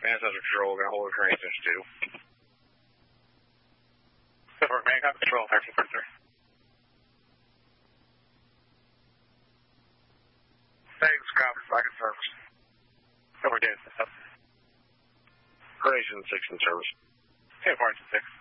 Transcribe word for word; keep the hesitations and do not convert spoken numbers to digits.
Ancestor Control, going to hold the transmission two. Over, Bangkok Control, thirteen forty-three. Thanks, copy, back in service. Over, Dennis. Operation six in service. ten four six.